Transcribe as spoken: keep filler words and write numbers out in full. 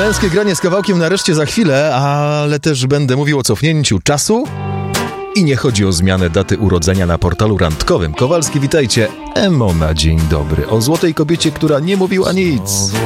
Męskie granie z kawałkiem nareszcie za chwilę, ale też będę mówił o cofnięciu czasu. I nie chodzi o zmianę daty urodzenia na portalu randkowym. Kowalski, witajcie. Emo na dzień dobry. O złotej kobiecie, która nie mówiła nic.